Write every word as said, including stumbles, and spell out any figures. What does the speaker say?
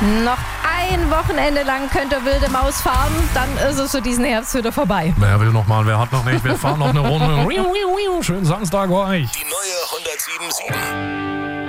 Noch ein Wochenende lang könnt ihr wilde Maus fahren, dann ist es für diesen Herbst wieder vorbei. Wer will noch mal, wer hat noch nicht? Wir fahren noch eine Runde. Schönen Samstag euch. Die neue hundertsieben Komma sieben.